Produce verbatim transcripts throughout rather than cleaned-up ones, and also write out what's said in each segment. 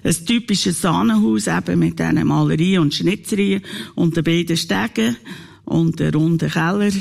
ein typisches Sahnenhaus eben mit diesen Malerien und Schnitzerien und den beiden Stegen und den runden Keller.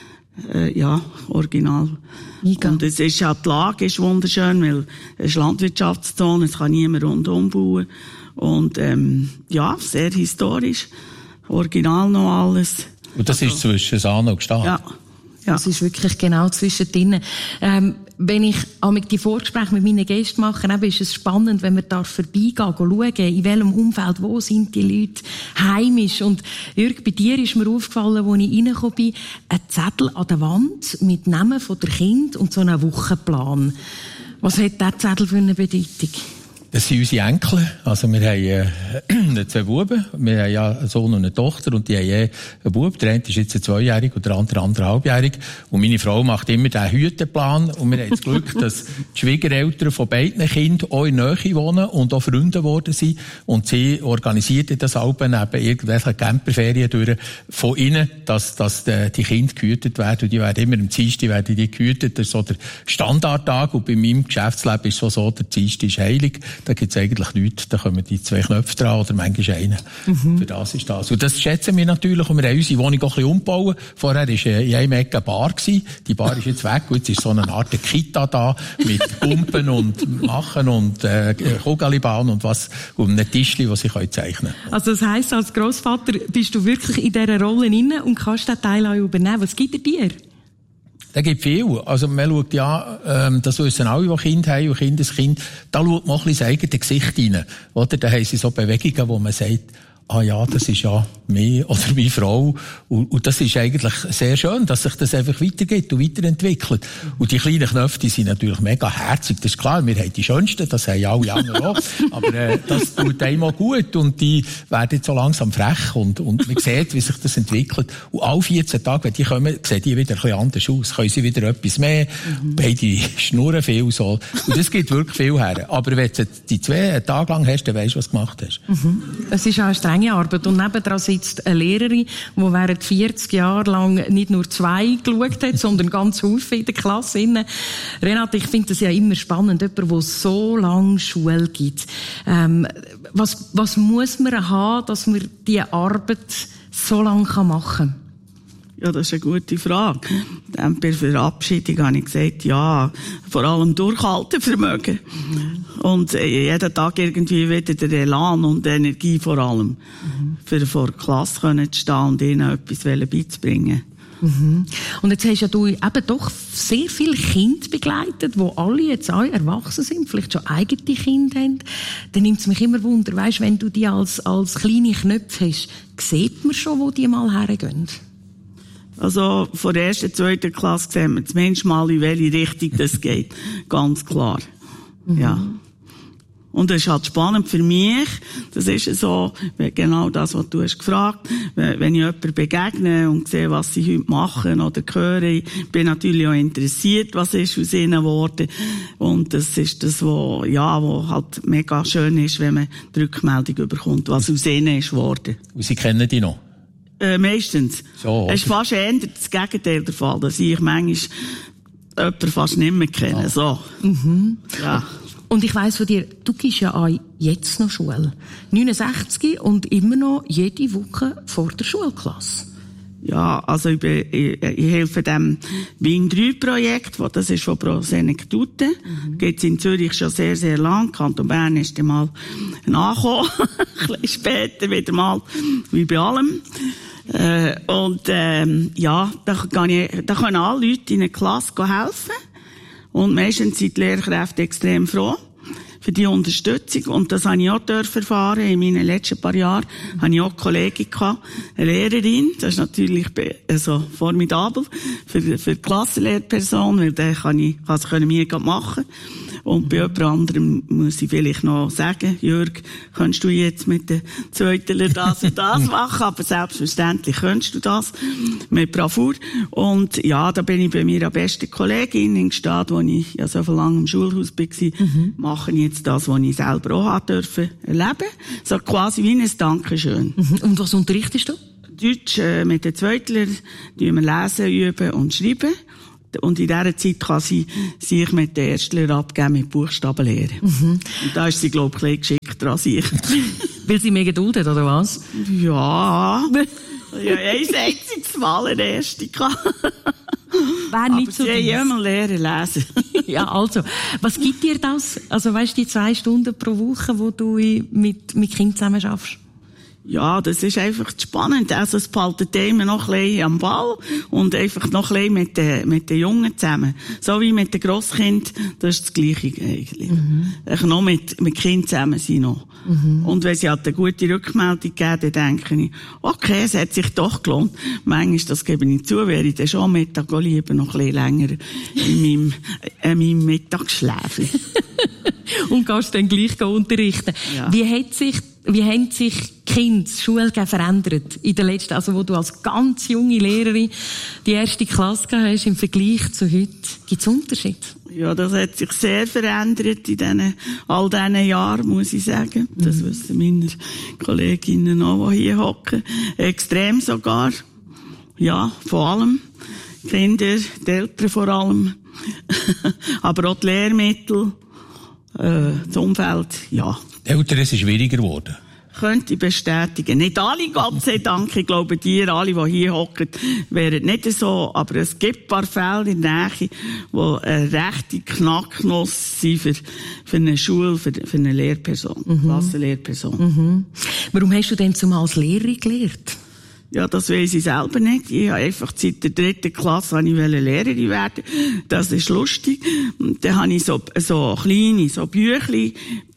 Äh, ja, original. Mega. Und es ist auch, die Lage ist wunderschön, weil es ist Landwirtschaftszone, es kann niemand rundum bauen. Und, ähm, ja, sehr historisch. Original noch alles. Und das also, ist zwischen Sahne und Gstaad? Ja. Ja. Das ist wirklich genau zwischendrin. Ähm, wenn ich einmal die Vorgespräche mit meinen Gästen mache, eben ist es spannend, wenn man da vorbeigehen, schauen, in welchem Umfeld, wo sind die Leute heimisch. Und Jürg, bei dir ist mir aufgefallen, als ich reingekommen bin, ein Zettel an der Wand mit Namen von der Kind und so einem Wochenplan. Was hat dieser Zettel für eine Bedeutung? Das sind unsere Enkel. Also wir haben äh, zwei Buben. Wir haben ja einen Sohn und eine Tochter und die haben eh einen Bub. Der eine ist jetzt zweijährig und der andere anderthalbjährig. Und meine Frau macht immer den Hüteplan. Und wir haben das Glück, dass die Schwiegereltern von beiden Kindern auch in der Nähe wohnen und auch Freunde geworden sind. Und sie organisiert das Alben neben irgendwelchen Camperferien durch von ihnen, dass, dass die, die Kinder gehütet werden. Und die werden immer am Dienstag werden die gehütet. Das ist so der Standardtag. Und bei meinem Geschäftsleben ist es so, der Dienstag ist heilig. Da gibt's eigentlich nichts. Da kommen die zwei Knöpfe dran oder manchmal einen. Mhm. Für das ist das. Und das schätzen wir natürlich. Und wir haben unsere Wohnung auch ein bisschen umbauen. Vorher war in einem Ecke eine Bar gewesen. Die Bar ist jetzt weg. Und jetzt ist so eine Art Kita da mit Pumpen und Machen und äh, Kugelbahn und was und einem Tischchen, das sie zeichnen können. Also das heisst, als Grossvater bist du wirklich in dieser Rolle drin und kannst den Teil auch übernehmen. Was gibt er dir? Da gibt viel. Also, man schaut ja, ähm, das wissen alle, die Kinder haben und Kindeskind, da schaut man auch ein bisschen das eigene Gesicht rein. Oder? Da haben sie so Bewegungen, wo man sagt, ah ja, das ist ja mir oder meine Frau. Und, und das ist eigentlich sehr schön, dass sich das einfach weitergeht und weiterentwickelt. Und die kleinen Knöpfe, die sind natürlich mega herzig. Das ist klar, wir haben die schönsten, das haben alle anderen auch. Aber äh, das tut einem auch gut und die werden jetzt so langsam frech und, und man sieht, wie sich das entwickelt. Und alle vierzehn Tage, wenn die kommen, sehen die wieder ein bisschen anders aus. Können sie wieder etwas mehr, mhm. beide schnurren viel so. Und das gibt wirklich viel her. Aber wenn du die zwei Tage lang hast, dann weisst du, was du gemacht hast. Mhm. Es ist auch eine strenge Arbeit. Und nebendran sitzt eine Lehrerin, die während vierzig Jahre lang nicht nur zwei geschaut hat, sondern ganz häufig in der Klasse. Renate, ich finde das ja immer spannend, jemand, der so lange Schule gibt. Ähm, was, was muss man haben, dass man diese Arbeit so lange machen kann? Ja, das ist eine gute Frage. Dann bei der Verabschiedung habe ich gesagt, ja, vor allem Durchhaltevermögen. Mhm. Und jeden Tag irgendwie wieder der Elan und die Energie vor allem. Mhm. Für vor der Klasse können zu stehen und ihnen etwas beizubringen. Mhm. Und jetzt hast ja du eben doch sehr viele Kinder begleitet, die alle jetzt auch erwachsen sind, vielleicht schon eigene Kinder haben. Dann nimmt es mich immer Wunder, weisst, wenn du die als, als kleine Knöpfe hast, sieht man schon, wo die mal hergehen? Also, von der ersten, zweiten Klasse sehen wir zumindest mal, in welche Richtung das geht. Ganz klar. Mhm. Ja. Und das ist halt spannend für mich. Das ist so, genau das, was du hast gefragt. Wenn ich jemanden begegne und sehe, was sie heute machen oder höre, ich bin natürlich auch interessiert, was ist aus ihnen geworden. Und das ist das, was, ja, was halt mega schön ist, wenn man die Rückmeldung bekommt, was aus ihnen ist geworden. Und Sie kennen die noch? Äh, meistens. So, es ist fast eher das Gegenteil der Fall, dass ich manchmal jemanden fast nicht mehr kenne. Ja. So. Mhm. Ja. Und ich weiss von dir, du gehst ja auch jetzt noch Schule. neunundsechzig und immer noch jede Woche vor der Schulklasse. Ja, also ich, bin, ich, ich helfe dem Wien drei Projekt, das ist von Pro Senectute. Mhm. Geht's in Zürich schon sehr, sehr lang. Kanton Bern ist dann mal nachgekommen. Ein bisschen später wieder mal, wie bei allem. Äh, und, ähm, ja, da kann ich, da können alle Leute in der Klasse helfen. Und meistens sind die Lehrkräfte extrem froh für die Unterstützung. Und das habe ich auch erfahren. In meinen letzten paar Jahren habe ich auch eine Kollegin gehabt, eine Lehrerin. Das ist natürlich also formidabel für, für die Klassenlehrperson, weil dann kann ich, das können wir gerade machen. Und bei jemand anderem muss ich vielleicht noch sagen, Jürg, kannst du jetzt mit den Zweitler das und das machen, aber selbstverständlich kannst du das mit Bravour. Und ja, da bin ich bei mir eine beste Kollegin in Gstaad, wo ich ja so lange im Schulhaus war, mhm. mache ich jetzt das, was ich selber auch haben dürfen erleben. So quasi wie ein Dankeschön. Mhm. Und was unterrichtest du? Deutsch äh, mit den Zweitlern, die wir lesen, üben und schreiben. Und in dieser Zeit kann sie sich mit den Erstlern abgeben mit Buchstabenlehre. Mhm. Und da ist sie, glaube ich, ein bisschen geschickt. dran sein. Weil sie mehr Geduld hat, oder was? Ja. Ja, ein einziges Mal eine erste gehabt. Wäre nicht Aber so sie haben ja immer lernen lesen. Ja, also, was gibt dir das? Also, weißt du, die zwei Stunden pro Woche, wo du mit, mit Kindern zusammen schaffst? Ja, das ist einfach spannend. Also, es behaltet immer noch ein bisschen am Ball und einfach noch ein bisschen mit den, mit den Jungen zusammen. So wie mit den Grosskindern, das ist das Gleiche eigentlich. Mhm. Ich noch mit, mit Kindern zusammen sein noch. Mhm. Und wenn sie halt eine gute Rückmeldung geben, dann denke ich, okay, es hat sich doch gelohnt. Manchmal, das gebe ich zu, wäre ich dann schon am Mittag lieber noch ein bisschen länger in meinem, in meinem Mittagsschläfchen. Und gehst dann gleich unterrichten. Ja. Wie hat sich, wie haben sich Kinder, das Schulgehen verändert in der letzten, also wo du als ganz junge Lehrerin die erste Klasse gehabt hast im Vergleich zu heute? Gibt es Unterschiede? Ja, das hat sich sehr verändert in diesen, all diesen Jahren, muss ich sagen. Das mhm. wissen meine Kolleginnen auch, die hier hocken. Extrem sogar. Ja, vor allem. Kinder, die Eltern vor allem. Aber auch die Lehrmittel. Äh, das Umfeld, ja. Eltern, es ist schwieriger geworden. Könnte ich bestätigen. Nicht alle, Gott sei Dank. Ich glaube, die alle, die hier hocken, wären nicht so. Aber es gibt ein paar Fälle in der Nähe, die eine rechte Knacknuss sind für, für eine Schule, für, für eine Lehrperson, mhm. Klassenlehrperson. Mhm. Warum hast du denn zumal als Lehrerin gelernt? Ja, das weiss ich selber nicht. Ich habe einfach seit der dritten Klasse wollte ich Lehrerin werden. Das ist lustig. Und dann habe ich so, so kleine, so Büchlein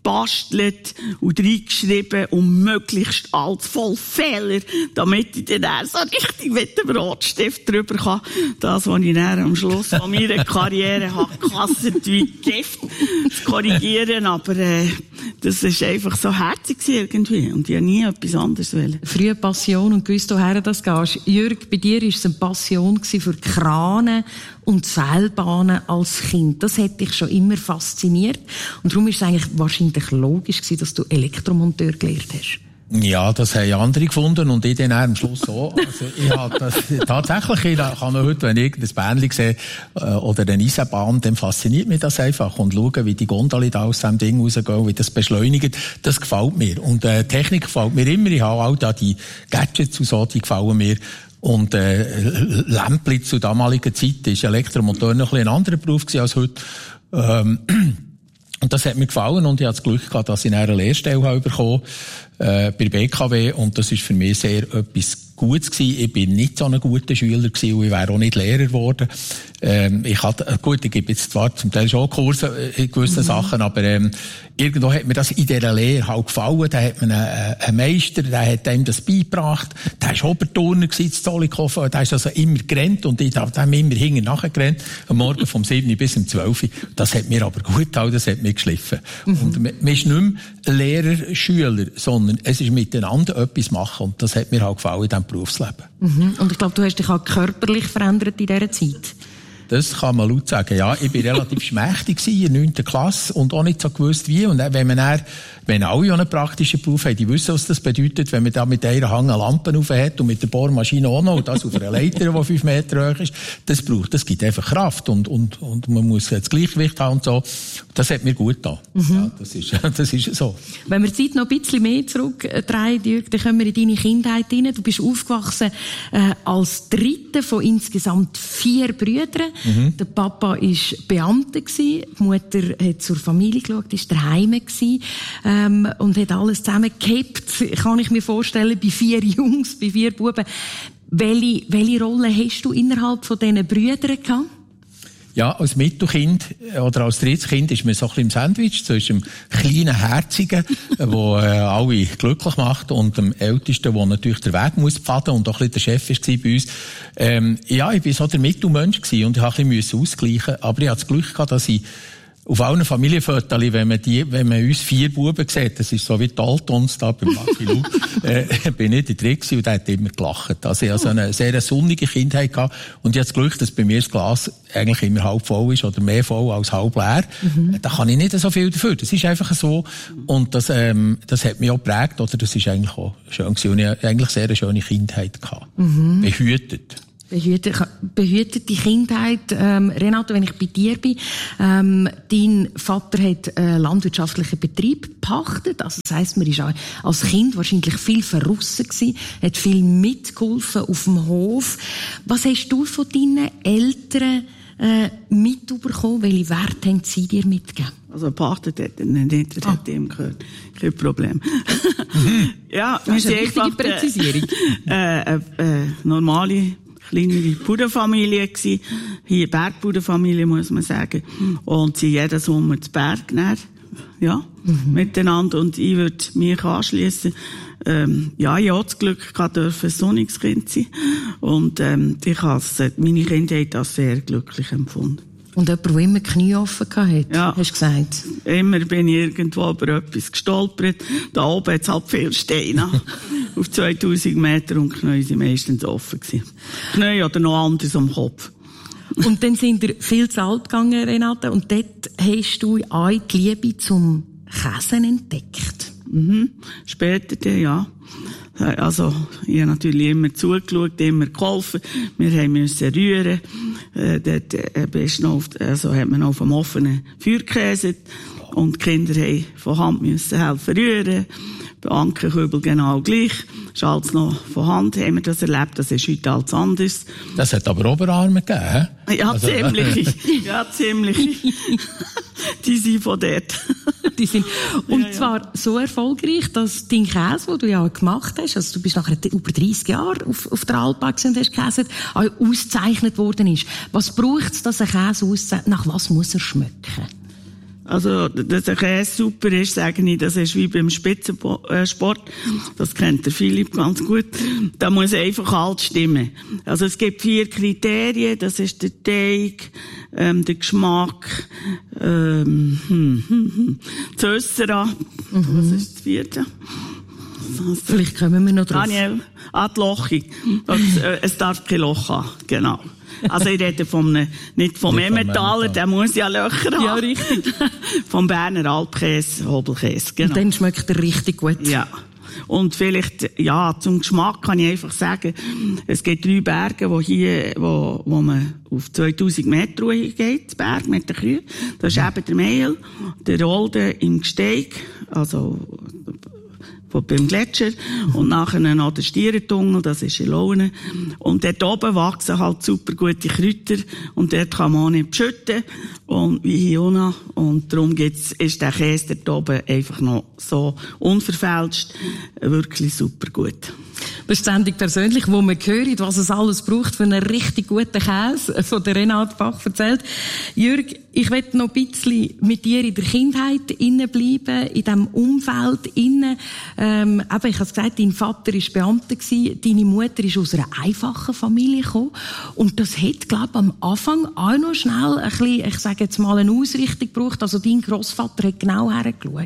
bastelt und reingeschrieben und möglichst alles voll Fehler, damit ich dann so richtig mit dem Rotstift drüber kann. Das, was ich dann am Schluss von meiner Karriere habe gekasset wie Gift zu korrigieren. Aber äh, das ist einfach so herzig irgendwie. Und ich habe nie etwas anderes wollen. Frühe Passion und gewusst, woher das gehst. Jürg, bei dir war es eine Passion für Kranen und Seilbahnen als Kind. Das hat dich schon immer fasziniert. Und darum ist es eigentlich wahrscheinlich logisch gewesen, dass du Elektromonteur gelernt hast. Ja, das haben andere gefunden und ich dann am Schluss auch. Also ich habe das, tatsächlich, ich kann noch heute, wenn ich irgendein Bähnchen sehe, oder eine Eisenbahn, dann fasziniert mich das einfach. Und schauen, wie die Gondel da aus dem Ding rausgehen, wie das beschleunigt, das gefällt mir. Und äh, Technik gefällt mir immer. Ich habe auch da die Gadgets und so, die gefallen mir. Und äh, Lämpli zu damaliger Zeit ist Elektromonteur noch ein, ein anderer Beruf gewesen als heute. Ähm, und das hat mir gefallen und ich hatte das Glück gehabt, dass ich eine Lehrstelle habe bekommen äh, bei B K W und das ist für mich sehr etwas Gutes gewesen. Ich bin nicht so ein guter Schüler gewesen und ich wäre auch nicht Lehrer geworden. Ähm, ich hatte, gut, ich gebe jetzt zwar zum Teil schon Kurse in gewissen mhm. Sachen, aber ähm, irgendwo hat mir das in dieser Lehre halt gefallen. Da hat man einen, einen Meister, der hat einem das beigebracht. Der war Oberturner gewesen, in Zollikofen. Der ist also immer gerannt und ich habe ihm immer hinten nachher gerannt. Am Morgen vom sieben bis um zwölf. Das hat mir aber gut getan, das hat mir geschliffen. Mhm. Und man, man ist nicht mehr Lehrer, Schüler, sondern es ist miteinander etwas machen und das hat mir halt gefallen in diesem Berufsleben. Mhm. Und ich glaube, du hast dich auch körperlich verändert in dieser Zeit. Das kann man laut sagen. Ja, ich bin relativ schmächtig in der neunten Klasse und auch nicht so gewusst wie. Und wenn man dann, wenn alle einen praktischen Beruf haben, die wissen, was das bedeutet, wenn man da mit einer Hang eine Lampe rauf hat und mit der Bohrmaschine auch noch und das auf einer Leiter, die fünf Meter hoch ist, das braucht, das gibt einfach Kraft und, und, und man muss das Gleichgewicht haben und so. Das hat mir gut getan. Mhm. Ja, das ist, das ist so. Wenn wir die Zeit noch ein bisschen mehr zurückdrehen, Jürg, dann kommen wir in deine Kindheit hinein. Du bist aufgewachsen, äh, als dritte von insgesamt vier Brüdern. Mhm. Der Papa war Beamter gewesen, die Mutter hat zur Familie geschaut, ist daheim gewesen, ähm, und hat alles zusammengehabt, kann ich mir vorstellen, bei vier Jungs, bei vier Buben. Welche, welche Rolle hast du innerhalb von diesen Brüdern gehabt? Ja, als Mittelkind oder als drittes Kind ist man so ein bisschen im Sandwich zwischen dem kleinen Herzigen, der äh, alle glücklich macht, und dem Ältesten, der natürlich den Weg muss pfaden und auch ein bisschen der Chef war bei uns. Ähm, ja, ich war so der Mittelmensch gewesen und ich musste ein bisschen ausgleichen. Aber ich hatte das Glück gehabt, dass ich auf allen Familienfotos, wenn man die, wenn man uns vier Buben sieht, das ist so wie die Altons da beim Lucky Luke, äh, bin ich der Dritte und der hat immer gelacht. Also ich hatte so eine sehr sonnige Kindheit gehabt und ich hatte das Glück, dass bei mir das Glas eigentlich immer halb voll ist oder mehr voll als halb leer. Mhm. Da kann ich nicht so viel dafür. Das ist einfach so. Und das, ähm, das hat mich auch geprägt, oder? Das ist eigentlich auch schön gewesen. Und ich hatte eigentlich sehr eine schöne Kindheit gehabt. Mhm. Behütet. Behütete, behütete Kindheit. Ähm, Renato, wenn ich bei dir bin, ähm, dein Vater hat einen landwirtschaftlichen Betrieb gepachtet. Also das heisst, man war als Kind wahrscheinlich viel verrissen gewesen, hat viel mitgeholfen auf dem Hof. Was hast du von deinen Eltern äh, mitbekommen? Welche Werte haben sie dir mitgegeben? Also gepachtet hat er nicht, das ah. hat ihm gehört. Kein Problem. Ja, das ist eine richtige Präzisierung. Äh, äh, äh, normale kleinere Bauernfamilie gsi, hier Bergbauernfamilie muss man sagen, und sie jeden Sommer zu Berg näher, ja, mhm. miteinander, und ich würde mich anschliessen. Ähm, ja, ich hatte das Glück, ich durfte ein sonniges Kind sein, und ähm, ich habe meine Kindheit als sehr glücklich empfunden. Und jemand, der immer Knie offen hatte, ja. hast du gesagt? Immer bin ich irgendwo über etwas gestolpert. Da oben hat es halt viele Steine. Auf zweitausend Meter, und die Knie sind meistens offen gewesen. Knie oder noch anders am Kopf. Und dann sind wir viel zu alt gegangen, Renate, und dort hast du auch die Liebe zum Käse entdeckt. Mhm. Später dann, ja. Also, ich habe natürlich immer zugeschaut, immer geholfen. Wir mussten rühren. Äh, dort, äh, ist noch auf, also, hat man auf dem offenen Feuer gekäset. Und die Kinder haben von Hand müssen helfen rühren. Bei Ankenkübel genau gleich. Ist alles noch von Hand, haben wir das erlebt. Das ist heute alles anders. Das hat aber Oberarme gegeben, he? Ja, also, ziemlich. Ja, ziemlich. Die sind von dort. Die sind, und ja, ja. zwar so erfolgreich, dass dein Käse, den du ja gemacht hast, also du bist nachher über dreißig Jahre auf, auf der Alpbach und hast gekäset, auch ausgezeichnet worden ist. Was braucht es, dass ein Käse auszeichnet? Nach was muss er schmecken? Also, dass ein Käse super ist, sage ich, das ist wie beim Spitzensport. Das kennt der Philipp ganz gut. Da muss einfach alles stimmen. Also, es gibt vier Kriterien. Das ist der Teig, ähm, der Geschmack, ähm, hm, hm, hm, das Össera. Mhm. Was ist das vierte? Vielleicht kommen wir noch drauf. Daniel, ah, die Lochung. Es darf kein Loch haben, genau. Also ich rede vom, nicht vom Emmentaler, der muss ja Löcher haben. Ja, richtig. Vom Berner Alpkäse, Hobelkäse, genau. Und dann schmeckt er richtig gut. Ja. Und vielleicht, ja, zum Geschmack kann ich einfach sagen, es gibt drei Berge, wo hier, wo, wo man auf zweitausend Meter geht, Berg mit den Kühen. Das ist eben der Meil, der Olde im Gsteig, also, beim Gletscher, und nachher noch der Stierentunnel, das ist in Laune. Und dort oben wachsen halt super gute Kräuter, und dort kann man auch nicht beschütten, und wie hier unten. Und darum gibt's, ist der Käse dort oben einfach noch so unverfälscht, wirklich super gut. Beständig persönlich, wo man hört, was es alles braucht für einen richtig guten Käse, von der Renate Bach erzählt. Jürg, ich will noch ein bisschen mit dir in der Kindheit innen bleiben, in diesem Umfeld innen. Ähm, eben, ich habe gesagt, dein Vater war Beamter gewesen, deine Mutter ist aus einer einfachen Familie gekommen. Und das hat, glaube ich, am Anfang auch noch schnell ein bisschen, ich sage jetzt mal, eine Ausrichtung gebraucht. Also dein Grossvater hat genau hergeschaut.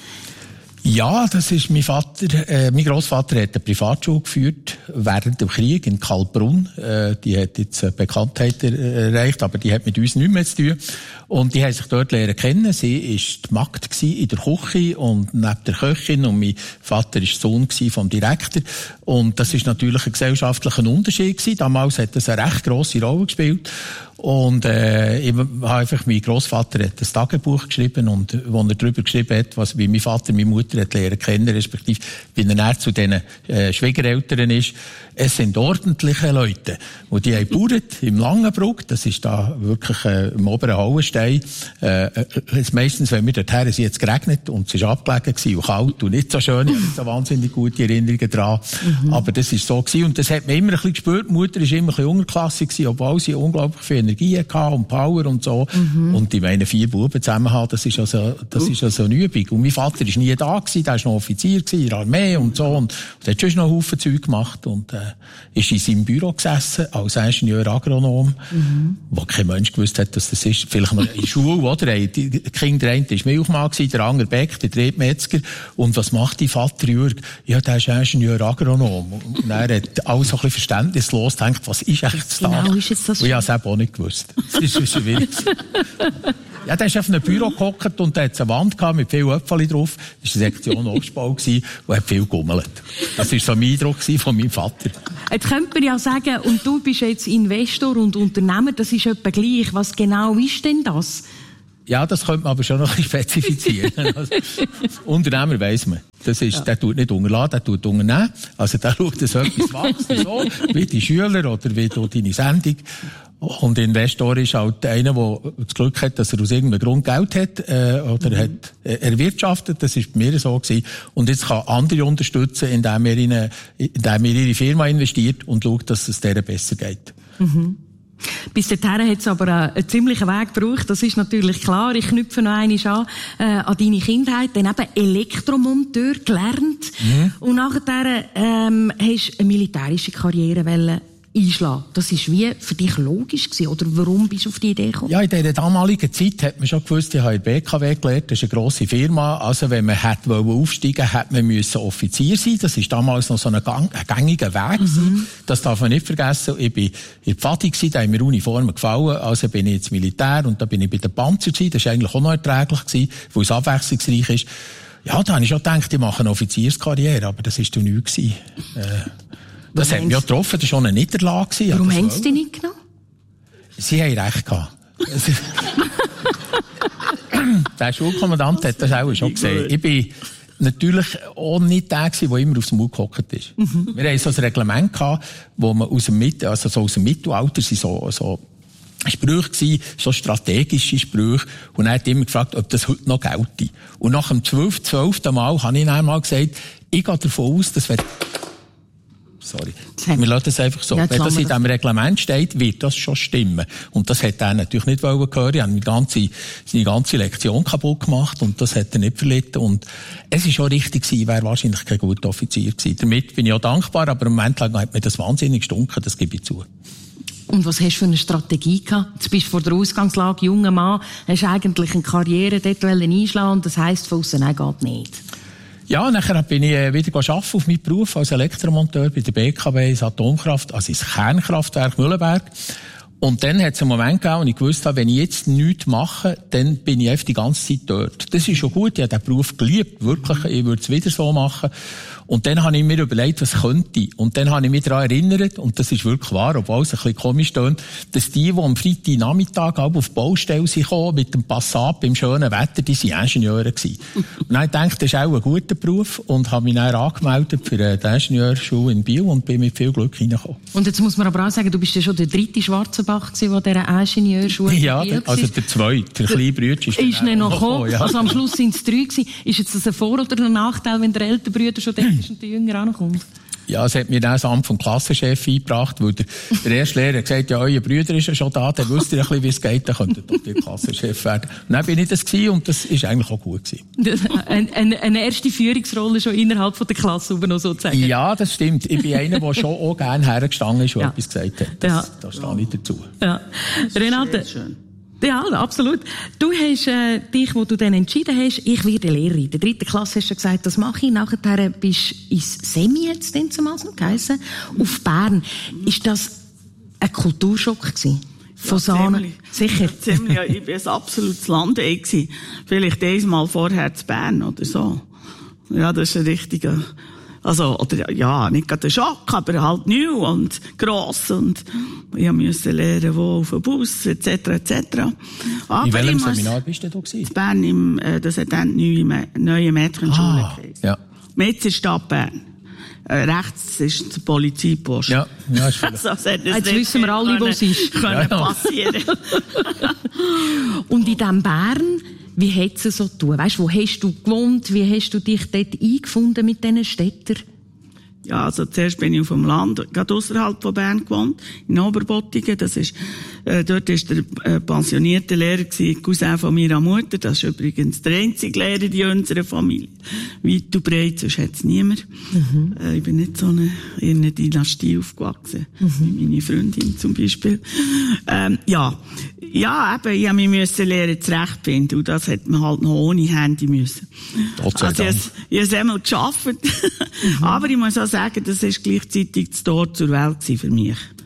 Ja, das ist mein Vater, äh, mein Grossvater hat eine Privatschule geführt während dem Krieg in Kaltbrunn. Äh, die hat jetzt eine Bekanntheit erreicht, aber die hat mit uns nichts mehr zu tun. Und die haben sich dort lernen kennen. Sie ist die Magd in der Küche und neben der Köchin, und mein Vater ist Sohn vom Direktor. Und das ist natürlich ein gesellschaftlicher Unterschied gewesen. Damals hat das eine recht grosse Rolle gespielt. Und äh, ich habe einfach, mein Grossvater hat ein Tagebuch geschrieben, und wo er darüber geschrieben hat, was, wie mein Vater meine Mutter hat lernen kennen, respektive wie er näher zu diesen äh, Schwiegereltern ist. Es sind ordentliche Leute, und die haben gebaut im Langenbruck, das ist da wirklich äh, im oberen Hauenstein. Äh, äh, meistens, wenn wir dorthin sind, jetzt geregnet, und es ist abgelegen gewesen und kalt und nicht so schön, ich habe nicht so wahnsinnig gute Erinnerungen dran. Mhm. Aber das ist so gewesen, und das hat man immer ein bisschen gespürt. Die Mutter war immer ein bisschen unterklassig gewesen, obwohl sie unglaublich viel Energie hatte und Power und so. Mhm. Und ich meine, vier Buben zusammen haben, das ist also, das ist also eine Übung. Und mein Vater war nie da gewesen, der war noch Offizier gewesen, in der Armee und so, und, und hat schon noch einen Haufen Zeug gemacht, und, äh, ist in seinem Büro gesessen, als Ingenieur-Agronom, mhm. wo kein Mensch gewusst hat, dass das ist. Vielleicht noch in der Schule, oder? Die Kinder, der eine war Milchmann, der andere Beck, der dritte Metzger. Und was macht die Vater Jürg? Ja, der ist Ingenieur-Agronom. Und er hat alles so ein bisschen verständnislos gedacht, was ist eigentlich das da? Genau, ist jetzt das? Und ich habe es eben auch nicht gewusst. Das ist schon schwierig. Ja, der ist auf einem Büro gehockt und da hat eine Wand gehabt mit viel Äpfel drauf. Das war eine Sektion Obstbau gewesen und hat viel gegummelt. Das war so mein Eindruck von meinem Vater. Jetzt könnte man ja sagen, und du bist jetzt Investor und Unternehmer, das ist etwa gleich. Was genau ist denn das? Ja, das könnte man aber schon noch ein bisschen spezifizieren. Also, Unternehmer weiss man. Das ist, ja. Der tut nicht unterlassen, der tut unternehmen. Also der schaut, dass etwas wächst, so, wie die Schüler oder wie du deine Sendung. Und Investor ist halt einer, der das Glück hat, dass er aus irgendeinem Grund Geld hat, äh, oder mhm. hat äh, erwirtschaftet. Das ist bei mir so gewesen. Und jetzt kann andere unterstützen, indem er, in eine, indem er ihre Firma investiert und schaut, dass es denen besser geht. Mhm. Bis dahin hat es aber einen ziemlichen Weg gebraucht, das ist natürlich klar. Ich knüpfe noch einmal an, äh, an deine Kindheit, dann eben Elektromonteur gelernt. Mhm. Und nachher ähm, hast du eine militärische Karriere wollen einschlagen. Das ist wie für dich logisch gewesen, oder warum bist du auf die Idee gekommen? Ja, in dieser damaligen Zeit hat man schon gewusst, ich habe in der B K W gelernt, das ist eine grosse Firma, also wenn man hätte aufsteigen wollte, hätte man müssen Offizier sein. Das ist damals noch so ein, gang, ein gängiger Weg. Mhm. Das darf man nicht vergessen. Ich bin in Pfadi gewesen, da haben mir Uniformen gefallen, also bin ich ins Militär und da bin ich bei der Panzer gewesen. Das war eigentlich auch noch erträglich gewesen, weil es abwechslungsreich ist. Ja, da habe ich schon gedacht, ich mache eine Offizierskarriere, aber das war dann nichts gewesen. Äh, Das hat mich ja getroffen, das war schon eine Niederlage. Warum haben sie dich nicht genommen? Sie haben recht gehabt. Der Schulkommandant hat das auch schon gesehen. Ich bin natürlich auch nicht der gewesen, der immer aufs Maul gehockt ist. Mhm. Wir hatten so ein Reglement gehabt, wo man aus dem, Mit- also so aus dem Mittelalter sind so, so Sprüche gewesen, so strategische Sprüche. Und er hat immer gefragt, ob das heute noch gelte. Und nach dem zwölften, zwölften Mal habe ich dann einmal gesagt, ich gehe davon aus, das wird Sorry. Wir lassen das einfach so. Ja, wenn das in diesem Reglement steht, wird das schon stimmen. Und das hat er natürlich nicht wollen hören. Er hat die ganze, seine ganze Lektion kaputt gemacht und das hat er nicht verlitten. Und es ist schon richtig gewesen, wäre wahrscheinlich kein guter Offizier gewesen. Damit bin ich auch dankbar, aber im Moment lang hat mir das wahnsinnig gestunken, das gebe ich zu. Und was hast du für eine Strategie gehabt? Jetzt bist du vor der Ausgangslage, junger Mann, hast eigentlich eine Karriere dort einschlagen und das heisst von aussen, nein, geht nicht. Ja, nachher bin ich wieder arbeiten auf meinen Beruf als Elektromonteur bei der B K W ins Atomkraft, also ins Kernkraftwerk Mühlenberg. Und dann hat es einen Moment gegeben, und ich gewusst habe, wenn ich jetzt nichts mache, dann bin ich einfach die ganze Zeit dort. Das ist schon gut, ich habe den Beruf geliebt, wirklich, ich würde es wieder so machen. Und dann habe ich mir überlegt, was könnte ich. Und dann habe ich mich daran erinnert, und das ist wirklich wahr, obwohl es ein bisschen komisch tönt, dass die, die am Freitagnachmittag auf die Baustelle kamen, mit dem Passat beim schönen Wetter, die waren Ingenieure gewesen. Und dann habe ich gedacht, das ist auch ein guter Beruf, und habe mich dann angemeldet für die Ingenieurschule in Biel und bin mit viel Glück reingekommen. Und jetzt muss man aber auch sagen, du bist ja schon der dritte Schwarzenbach gewesen, der dieser Ingenieurschule ja, in Biel war. Ja, also der zweite, der kleine Bruder ist, ist dann noch gekommen. Ja. Also am Schluss sind es drei gewesen. Ist jetzt das ein Vor- oder ein Nachteil, wenn der ältere Bruder schon dort ist und der Jünger ankommt? Ja, es hat mir dann das Amt vom Klassenchef eingebracht, weil der, der erste Lehrer hat gesagt, ja, euer Bruder ist ja schon da, dann wisst ihr ein bisschen, wie es geht, dann könnt ihr doch der Klassenchef werden. Und dann bin ich das gewesen, und das ist eigentlich auch gut gewesen. Eine, eine, eine erste Führungsrolle schon innerhalb von der Klasse, noch sozusagen. Ja, das stimmt. Ich bin einer, der schon auch gerne hergestanden ist und ja. etwas gesagt hat. Das, ja. Da stehe ich dazu. Ja. Renate. Ja, absolut. Du hast äh, dich, wo du dann entschieden hast, ich werde Lehrerin. In der dritten Klasse hast du gesagt, das mache ich. Nachher bist du ins Semi jetzt dann zumal noch geheissen, auf Bern. Ist das ein Kulturschock gewesen? Von ja, Sahne? Sicher? Ja, ziemlich. Ja, ich war ein absolutes Landei gewesen. Vielleicht einmal vorher zu Bern oder so. Ja, das ist ein richtiger... Also, oder, ja, nicht gerade ein Schock, aber halt neu und gross und ich musste lernen, wo auf dem Bus, et cetera, et cetera. Aber in welchem Seminar bist du da gewesen? In Bern, im, äh, das hat dann die neue, neue Mädchenschule ah, geheißen. Ja. Mit der Stadt Bern. Äh, rechts ist der Polizeipost. Ja, ja, ist also, jetzt wissen wir alle, wo es ist. Können ja, ja. passieren. Und in diesem Bern, wie hat es so getan? Weißt, wo hast du gewohnt? Wie hast du dich dort eingefunden mit diesen Städtern? Ja, also zuerst bin ich auf dem Land, gerade ausserhalb von Bern gewohnt, in Oberbottingen. Das ist, äh, dort ist der äh, pensionierte Lehrer gewesen, Cousin von meiner Mutter. Das ist übrigens der einzige Lehrer in unserer Familie. Weit und breit, sonst hat es niemand. Mhm. Äh, ich bin nicht so eine, in einer Dynastie aufgewachsen, mhm. wie meine Freundin zum Beispiel. Ähm, ja. Ja, eben, ich musste mich lernen, zurechtfinden. Und das hat man halt noch ohne Handy müssen. Also, ich habe es einmal geschafft. Mhm. Aber ich muss auch sagen, das war gleichzeitig das Tor zur Welt für mich.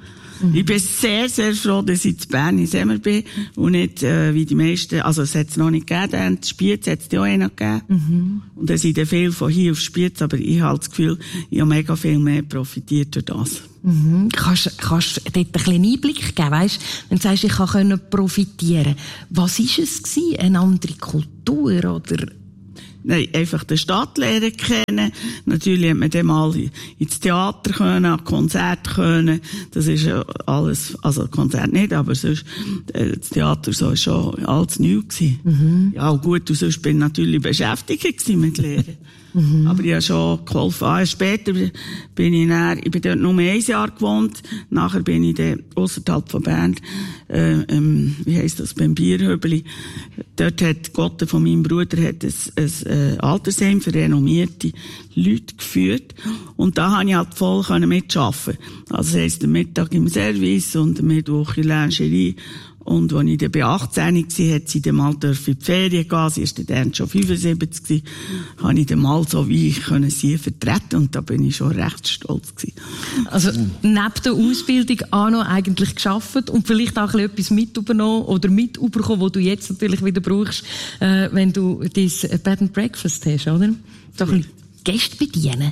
Mhm. Ich bin sehr, sehr froh, dass ich in Bern in Semmer bin und nicht äh, wie die meisten, also es hat es noch nicht gegeben, dann Spiez hat es ja auch noch gegeben. Mhm. Und es sind viel von hier auf Spiez, aber ich habe das Gefühl, ich habe mega viel mehr profitiert durch das. Mhm. Kannst, kannst du dort einen kleinen Einblick geben, weißt? Wenn du sagst, ich kann profitieren. Was war es gewesen? Eine andere Kultur, oder? Nein, einfach die Stadt lernen kennen. Natürlich hat man dann mal ins Theater können, an Konzert können. Das ist ja alles, also Konzert nicht, aber sonst, das Theater so ist schon alles neu gewesen. Mhm. Ja, gut, und sonst bin ich natürlich beschäftigt gewesen mit Lehren. Mhm. Aber ich habe schon geholfen. Ah, später bin ich dann, ich bin dort nur ein Jahr gewohnt. Nachher bin ich dann ausserhalb von Bern, äh, ähm, wie heisst das, beim Bierhöbeli. Dort hat Gott von meinem Bruder hat ein, ein, ein Altersheim für renommierte Leute geführt. Und da konnte ich halt voll mitarbeiten. Also das heisst, am Mittag im Service und am Mittwoch in der Lingerie. Und als ich dann bei achtzehn war, hat sie dann mal in die Ferien gehen. Sie ist dann schon fünfundsiebzig gewesen. Habe ich dann mal so wie ich können sie vertreten. Und da bin ich schon recht stolz gewesen. Also, neben der Ausbildung auch noch eigentlich gearbeitet und vielleicht auch etwas mit übernommen oder mit überkommen, was du jetzt natürlich wieder brauchst, äh, wenn du dein Bed and Breakfast hast, oder? So ein bisschen Gäste bedienen.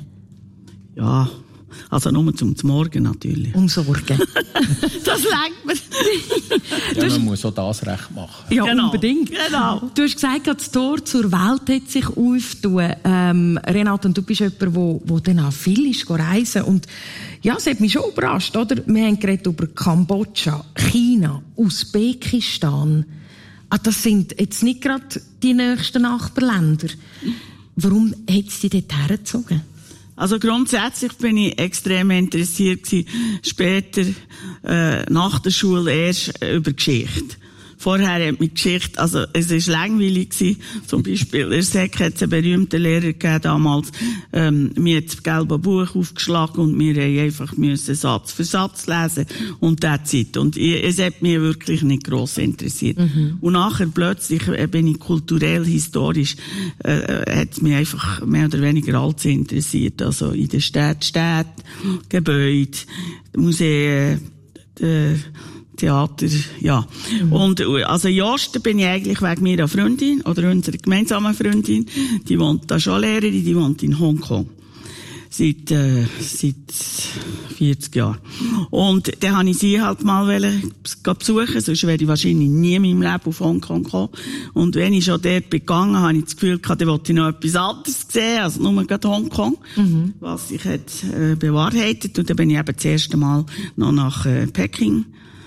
Ja. Also nur zum Morgen natürlich. Um Sorgen. Das lenkt mir. Ja, man muss auch das recht machen. Ja, genau. Unbedingt. Genau. Du hast gesagt, das Tor zur Welt hat sich aufgetan. Ähm, Renate, und du bist jemand, der wo, wo dann auch viel ist, reisen. Und ja, es hat mich schon überrascht, oder? Wir haben geredet über Kambodscha, China, Usbekistan. Ah, das sind jetzt nicht gerade die nächsten Nachbarländer. Warum hat es dich dort hergezogen? Also grundsätzlich bin ich extrem interessiert gewesen, später, äh, nach der Schule erst äh, über Geschichte. Vorher hat mich Geschichte, also es ist langweilig gewesen. Zum Beispiel, in der Sek hat es einen berühmten Lehrer gegeben damals, ähm, mir hat das gelbe Buch aufgeschlagen und wir haben einfach müssen Satz für Satz lesen und that's it. Und ich, es hat mich wirklich nicht gross interessiert. Mhm. Und nachher plötzlich äh, bin ich kulturell, historisch, äh, hat es mich einfach mehr oder weniger alles interessiert. Also in der Stadt, Städte, Gebäude, Museen, äh, Theater, ja. Mhm. Und, also, in Osten bin ich eigentlich wegen meiner Freundin, oder unserer gemeinsamen Freundin, die wohnt da schon Lehrerin, die wohnt in Hongkong. Seit, äh, seit vierzig Jahren. Und dann habe ich sie halt mal besuchen, sonst wäre ich wahrscheinlich nie in meinem Leben auf Hongkong gekommen. Und wenn ich schon dort begangen habe, habe ich das Gefühl gehabt, dann wollte ich noch etwas anderes sehen, als nur gerade Hongkong. Mhm. Was sich hat, äh, bewahrheitet. Und dann bin ich eben das erste Mal noch nach, äh, Peking.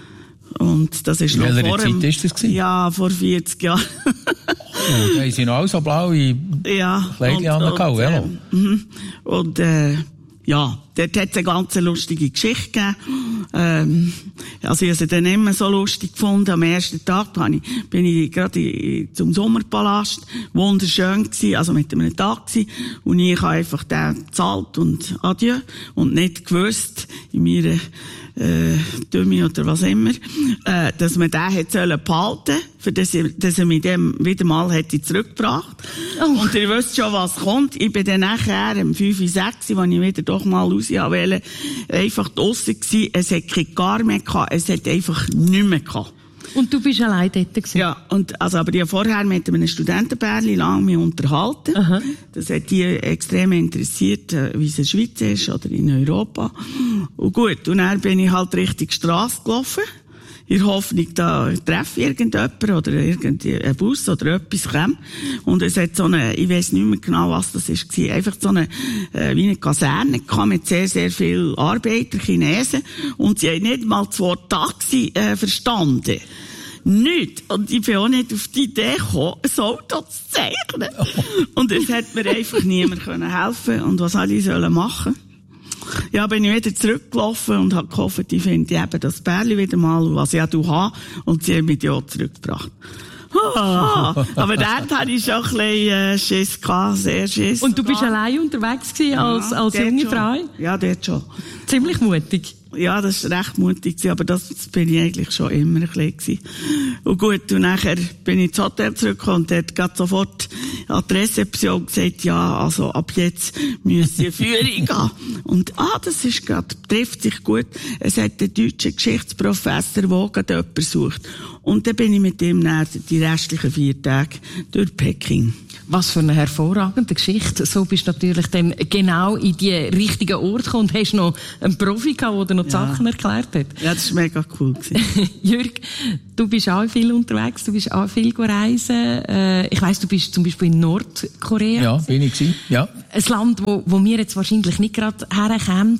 Und das ist noch vor Zeit ist das gewesen? Ja, vor vierzig Jahren. Oh, da haben sie noch alle so blaue ja, Kleidchen angehauen, ja. Äh, und, äh, ja, dort hat es eine ganz lustige Geschichte gegeben. Ähm, also ich habe sie dann immer so lustig gefunden. Am ersten Tag bin ich, bin ich gerade zum Sommerpalast. Wunderschön gewesen, also mit einem Tag gewesen. Und ich habe einfach den gezahlt und adieu. Und nicht gewusst, in meiner äh, Dummi oder was immer, äh, dass man den hätte sollen behalten, für das, dass er mich dem wieder mal hätte zurückgebracht. Oh. Und ihr wisst schon, was kommt. Ich bin dann nachher, um fünf, sechs, als ich wieder doch mal raus wollte, einfach draussen gewesen. Es hat kein gar mehr gehabt. Es hat einfach nichts mehr gehabt. Und du bist allein dort gewesen? Ja, und, also, aber ich habe vorher mit einem Studentenpärchen lange mich unterhalten. Aha. Das hat die extrem interessiert, wie es in der Schweiz ist oder in Europa. Und gut, und dann bin ich halt Richtung Strasse gelaufen. In der Hoffnung, da treffe ich irgendjemanden oder irgendein Bus oder etwas kommt. Und es hat so eine, ich weiss nicht mehr genau, was das war, einfach so eine, äh, wie eine Kaserne gehabt mit sehr, sehr vielen Arbeiter, Chinesen. Und sie haben nicht mal das Wort Taxi, äh, verstanden. Nicht. Und ich bin auch nicht auf die Idee gekommen, ein Auto zu zeichnen. Und es hat mir einfach niemand helfen können. Und was soll ich machen? Ja, bin ich wieder zurückgelaufen und habe gehofft, ich finde eben das Pärchen wieder mal, was ich auch habe. Und sie haben mich ja auch zurückgebracht. Ah, aber dort hatte ich schon ein bisschen äh, Schiss gehabt, sehr Schiss. Und du bist allein unterwegs gewesen als, ja, als junge schon. Frau? Ja, dort schon. Ziemlich mutig. Ja, das war recht mutig, aber das bin ich eigentlich schon immer ein bisschen. Und gut, und nachher bin ich ins Hotel zurückgekommen und dort gerade sofort an die Rezeption gesagt, ja, also ab jetzt müssen wir Führung gehen. Und, ah, das ist gerade, trifft sich gut. Es hat den deutschen Geschichtsprofessor, der gerade jemanden sucht. Und dann bin ich mit ihm dann die restlichen vier Tage durch Peking. Was für eine hervorragende Geschichte. So bist du natürlich dann genau in die richtigen Orte gekommen und hast noch einen Profi gehabt, der dir noch die ja. Sachen erklärt hat. Ja, das war mega cool. Jürg, du bist auch viel unterwegs, du bist auch viel reisen. Äh, ich weiss, du bist zum Beispiel in Nordkorea. Ja, bin ich gewesen. Ja. Ein Land, wo, wo wir jetzt wahrscheinlich nicht gerade herkämen.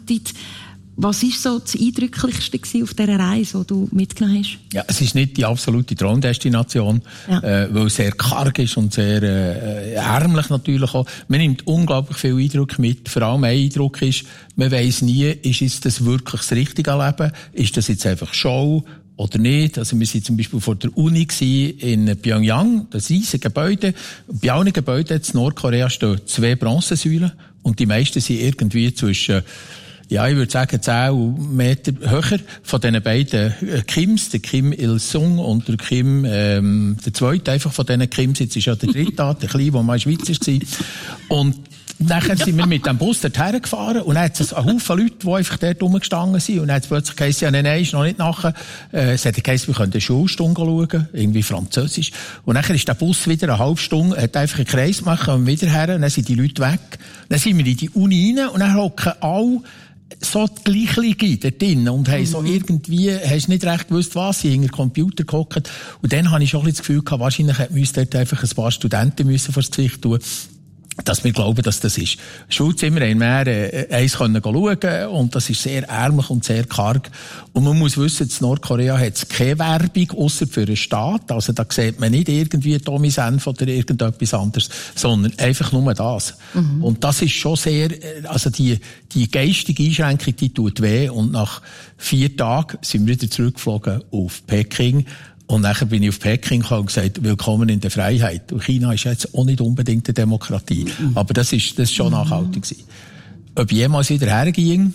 Was war so das Eindrücklichste auf dieser Reise, die du mitgenommen hast? Ja, es ist nicht die absolute Traumdestination, ja. äh, weil es sehr karg ist und sehr äh, ärmlich natürlich auch. Man nimmt unglaublich viel Eindruck mit. Vor allem ein Eindruck ist, man weiss nie, ist jetzt das wirklich das richtige Leben? Ist das jetzt einfach Show oder nicht? Also wir waren zum Beispiel vor der Uni in Pyongyang, das riesige Gebäude. Bei allen Gebäuden in Nordkorea stehen zwei Bronzesäulen und die meisten sind irgendwie zwischen ja, ich würde sagen, zehn Meter höher von diesen beiden Kims, der Kim Il-sung und der Kim, ähm, der zweite einfach von diesen Kims, jetzt ist ja der dritte, der Kleine, der mal Schweizer war. Und nachher sind wir mit dem Bus dorthin gefahren und dann hat es einen Haufen Leute, die einfach dort rumgestanden sind und dann hat es plötzlich geheißen, ja, nein, nein, ist noch nicht nachher. Äh, es hat geheißen, wir können eine Schulstunde schauen, irgendwie Französisch. Und nachher ist der Bus wieder eine halbe Stunde, hat einfach einen Kreis gemacht und wieder her und dann sind die Leute weg. Dann sind wir in die Uni rein und dann hocken alle so die Gleichlinge dort drin und haben mhm. so irgendwie, hast nicht recht gewusst, was, sie hinter den Computer gehockt. Und dann habe ich schon das Gefühl gehabt, wahrscheinlich hätten wir uns dort einfach ein paar Studenten müssen vor das Gesicht tun, dass wir glauben, dass das ist. Schulzimmer haben wir äh, eins können schauen und das ist sehr ärmlich und sehr karg. Und man muss wissen, in Nordkorea hat es keine Werbung, ausser für den Staat. Also da sieht man nicht irgendwie Tommy Senf oder irgendetwas anderes, sondern einfach nur das. Mhm. Und das ist schon sehr, also die, die geistige Einschränkung, die tut weh. Und nach vier Tagen sind wir wieder zurückgeflogen auf Peking. Und nachher bin ich auf Peking gekommen und gesagt, willkommen in der Freiheit. Und China ist jetzt auch nicht unbedingt eine Demokratie. Mhm. Aber das ist, das ist schon nachhaltig gewesen. Ob ich jemals wieder herging?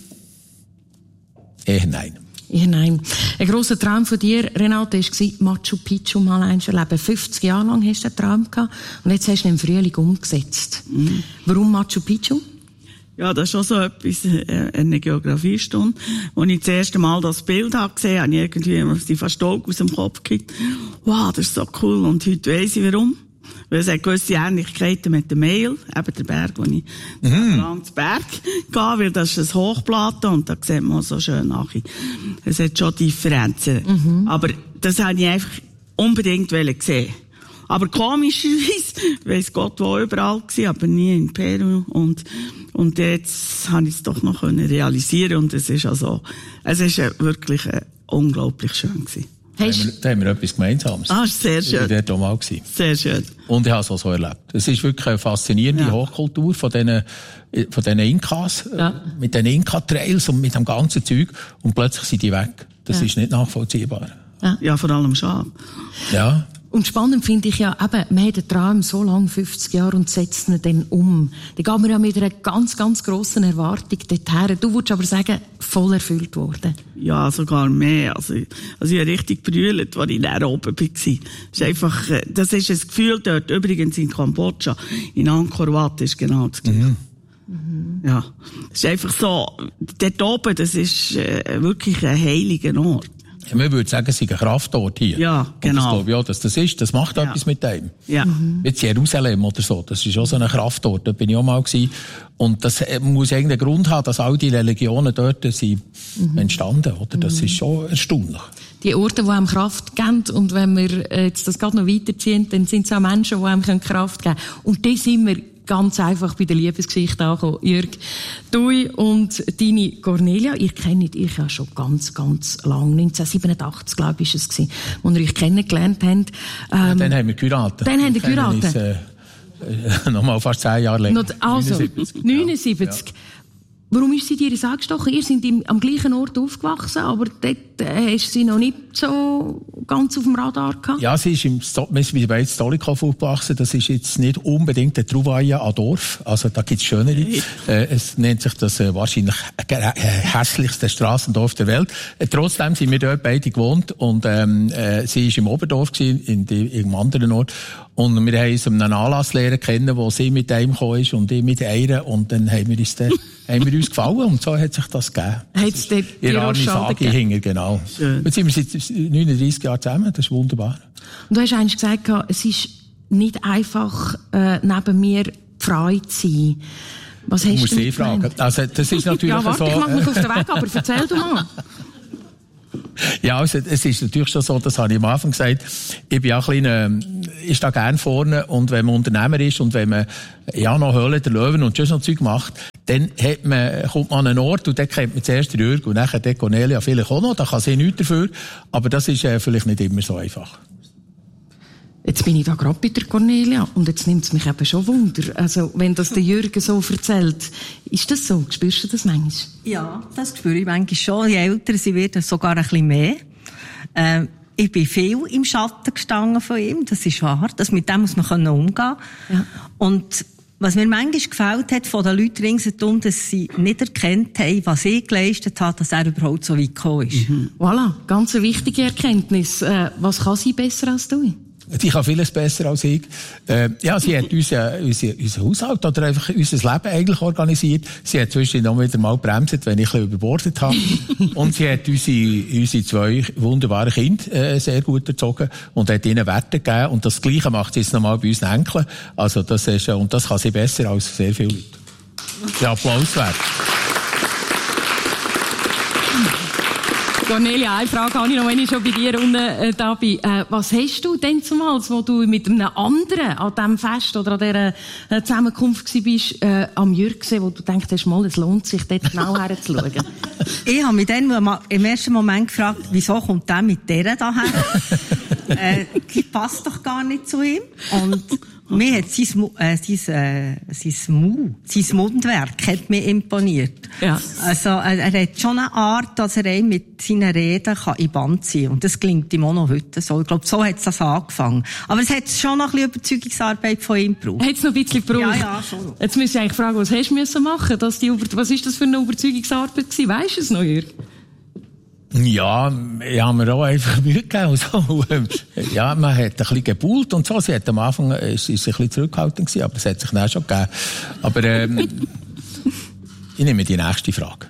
Eher nein. Eher nein. Ein grosser Traum von dir, Renate, war Machu Picchu mal eins erleben. fünfzig Jahre lang hast du den Traum gehabt. Und jetzt hast du ihn im Frühling umgesetzt. Mhm. Warum Machu Picchu? Ja, das ist schon so etwas, äh, eine Geografiestunde. Als ich das erste Mal das Bild habe gesehen, habe ich irgendwie die fast Augen aus dem Kopf gekriegt. Wow, das ist so cool. Und heute weiss ich warum. Weil es hat gewisse Ähnlichkeiten mit dem Mail, eben der Berg, wo ich mhm. lang zu Berg gehe, weil das ist ein Hochplateau und da sieht man so schön nachher. Es hat schon Differenzen. Mhm. Aber das habe ich einfach unbedingt sehen. Aber komischerweise, weiss Gott, wo überall gewesen, aber nie in Peru. Und, und jetzt habe ich es doch noch realisieren und es ist also, es ist wirklich äh, unglaublich schön gewesen. Da haben, wir, da haben wir etwas Gemeinsames. Ah, sehr schön. Ich war dort auch mal gewesen. Sehr schön. Und ich habe es auch so erlebt. Es ist wirklich eine faszinierende ja. Hochkultur von diesen, von diesen Inkas, ja. mit den Inka-Trails und mit dem ganzen Zeug. Und plötzlich sind die weg. Das ja. ist nicht nachvollziehbar. Ja, ja vor allem schade. Ja. Und spannend finde ich ja, eben, man hat den Traum so lange, fünfzig Jahre, und setzt ihn dann um. Da geht man ja mit einer ganz, ganz grossen Erwartung dorthin. Du würdest aber sagen, voll erfüllt worden. Ja, sogar mehr. Also, also ich habe richtig brüllt, als ich da oben war. Das ist einfach, das ist ein Gefühl dort. Übrigens in Kambodscha, in Angkor Wat ist genau das Gleiche. Mhm. Mhm. Ja. Es ist einfach so, dort oben, das ist äh, wirklich ein heiliger Ort. Ja, man würde sagen, es ist ein Kraftort hier. Ja, genau. Und das glaube ich auch, dass das ist. Das macht ja. etwas mit einem. Ja. Mhm. Jetzt Jerusalem oder so. Das ist auch so ein Kraftort. Da bin ich auch mal gewesen. Und das muss irgendeinen Grund haben, dass all die Religionen dort sind mhm. entstanden, oder? Das mhm. ist schon erstaunlich. Die Orte, die einem Kraft geben. Und wenn wir jetzt das gerade noch weiterziehen, dann sind es auch Menschen, die einem Kraft geben können. Und die sind wir ganz einfach bei der Liebesgeschichte angekommen. Jürg, du und deine Cornelia, ihr kennt euch ja schon ganz, ganz lang. neunzehnhundertsiebenundachtzig, glaube ich, war es, als ihr euch kennengelernt habt. Ähm, ja, dann haben wir geheiratet. Dann haben wir geheiratet. Uns, äh, nochmal fast zehn Jahre länger. Also, neunundsiebzig. neunundsiebzig. Ja. Warum ist sie dir ins Auge gestochen? Ihr seid im, am gleichen Ort aufgewachsen, aber dort äh, hast du sie noch nicht so ganz auf dem Radar gehabt? Ja, sie ist im Sto- wir sind bei Stolikow aufgewachsen. Das ist jetzt nicht unbedingt der Trouvaille an Dorf. Also da gibt's schönere. äh, es nennt sich das äh, wahrscheinlich äh, hässlichste Strassendorf der Welt. Äh, trotzdem sind wir dort beide gewohnt und ähm, äh, sie ist im Oberdorf gewesen, in, die, in einem anderen Ort. Und wir haben uns einen Anlass lernen kennen, wo sie mit einem gekommen ist und ich mit einer. Und dann haben wir uns, dann, haben wir uns gefallen und so hat sich das gegeben. Hat's dort ihre arme Sage hinger, genau. Schön. Jetzt sind wir seit neununddreissig Jahren zusammen, das ist wunderbar. Und du hast eigentlich gesagt, es ist nicht einfach, äh, neben mir Freude zu sein. Was hast du musst du sie fragen. Also, das ist natürlich ja, warte, so. Ich mache mich auf den Weg, aber erzähl du mal. Ja, also, es ist natürlich schon so, das habe ich am Anfang gesagt, ich bin auch ein kleiner, ich stehe gerne vorne und wenn man Unternehmer ist und wenn man, ja, noch Höhle der Löwen und schon so Zeug macht, dann hat man, kommt man an einen Ort und dann kennt man zuerst den Jürg und nachher die Cornelia vielleicht auch noch, da kann sie nichts dafür, aber das ist äh, vielleicht nicht immer so einfach. Jetzt bin ich da gerade bei der Cornelia und jetzt nimmt es mich eben schon Wunder. Also, wenn das der Jürgen so erzählt, ist das so? Spürst du das manchmal? Ja, das spüre ich manchmal schon. Je älter sie wird, sogar ein bisschen mehr. Äh, ich bin viel im Schatten gestanden von ihm, das ist wahr. Das, mit dem muss man umgehen können. Ja. Und was mir manchmal gefällt hat von den Leuten ringsherum, dass sie nicht erkannt haben, was ich geleistet habe, dass er überhaupt so weit gekommen ist. Mhm. Voilà, ganz eine wichtige Erkenntnis. Äh, was kann sie besser als du? Die kann vieles besser als ich. Äh, ja, sie hat unser, unser, unser Haushalt oder einfach unser Leben eigentlich organisiert. Sie hat zwischendurch noch wieder mal bremset, wenn ich ein bisschen überbordet habe. Und sie hat unsere, unsere zwei wunderbaren Kinder äh, sehr gut erzogen und hat ihnen Werte gegeben. Und das Gleiche macht sie jetzt nochmal bei unseren Enkeln. Also das ist, und das kann sie besser als sehr viele Leute. Der Applaus wert. Cornelia, eine Frage habe ich noch, wenn ich schon bei dir unten äh, da bin. Äh, was hast du denn zumals, wo du mit einem anderen an diesem Fest oder an dieser äh, Zusammenkunft warst, äh, am Jürg gesehen, wo du denkst, hast, mal, es lohnt sich, dort genau herzuschauen? Ich habe mich dann im ersten Moment gefragt, wieso kommt der mit der daher? äh, die passt doch gar nicht zu ihm. Und mir hat sein, äh, sein, äh, sein, Mu, sein Mundwerk hat mir imponiert. Ja. Also, er, er hat schon eine Art, dass er einen mit seinen Reden kann in Band ziehen kann. Und das klingt ihm auch noch heute so. Ich glaube, so hat es das angefangen. Aber es hat schon noch ein bisschen Überzeugungsarbeit von ihm gebraucht. Hat es noch ein bisschen gebraucht? Ja, ja, schon. Jetzt müsste ich eigentlich fragen, was hast du müssen machen, dass die Über- was ist das für eine Überzeugungsarbeit gewesen? Weisst du es noch, Jürg? Ja, ich habe mir auch einfach Mühe gegeben. Also, ja, man hat ein bisschen gebuhlt und so. Sie hat am Anfang, ist, ist ein bisschen zurückhaltend gewesen, aber es hat sich dann schon gegeben. Aber, ähm, ich nehme die nächste Frage.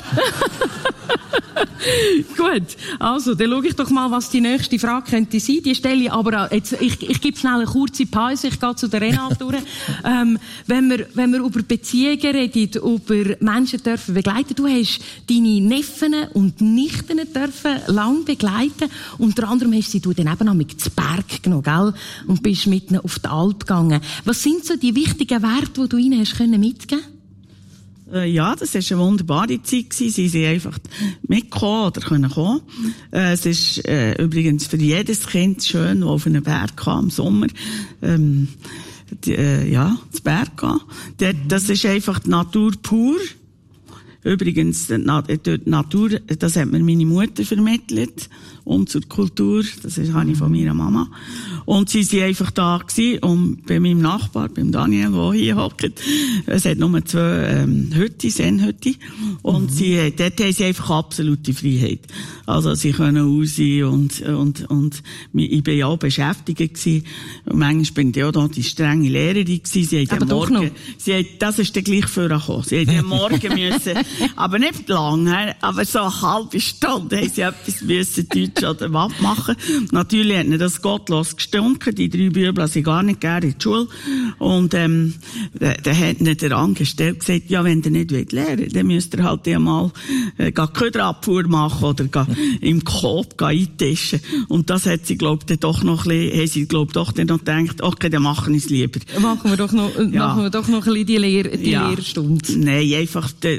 Gut, also, dann schaue ich doch mal, was die nächste Frage könnte sein. Die stelle ich aber, jetzt, ich, ich gebe schnell eine kurze Pause, ich gehe zu der Renate durch. ähm, wenn wir, wenn wir über Beziehungen reden, über Menschen dürfen begleiten, du hast deine Neffen und Nichten dürfen lang begleiten. Unter anderem hast du sie dann eben auch mit zu Berg genommen, gell? Und bist mit ihnen auf die Alp gegangen. Was sind so die wichtigen Werte, die du ihnen hast mitgeben können? Ja, das war eine wunderbare Zeit gewesen. Sie sind einfach mitgekommen oder können kommen. Äh, es ist äh, übrigens für jedes Kind schön, das auf einen Berg kam im Sommer. Ähm, die, äh, ja, das Berg gehen. Dort, das ist einfach die Natur pur. Übrigens, die Natur, das hat mir meine Mutter vermittelt. Und zur Kultur, das habe ich von meiner Mama. Und sie sind einfach da gewesen, und bei meinem Nachbar, beim Daniel, der hier hockt, es hat nur zwei, ähm, Hütte, Sennhütte. Und mhm. sie, dort haben sie einfach absolute Freiheit. Also, sie können raus und, und, und, ich bin ja auch beschäftigt gewesen. Und manchmal bin ich auch da die strenge Lehrerin gewesen. Sie hat aber am doch Morgen, noch. sie hat, das ist dann gleich vorgekommen. Sie hat am Morgen müssen, aber nicht lange, aber so eine halbe Stunde haben sie etwas müssen, Deutsch oder was machen. Natürlich hat ihnen das gottlos gestunken. Die drei Bübel sind gar nicht gerne in die Schule. Und, ähm, dann hat ihnen der Angestellte gesagt, ja, wenn ihr nicht lernen wollt, dann müsst ihr halt einmal, äh, Köderabfuhr machen oder im Code eintischen. Und das hat sie, glaub ich, doch noch ein bisschen, haben sie, glaub ich, doch dann noch gedacht, okay, dann machen wir es lieber. Machen wir doch noch, ja. machen wir doch noch ein bisschen die, Lehr die ja. Lehrstunde. Nein, einfach, de, de,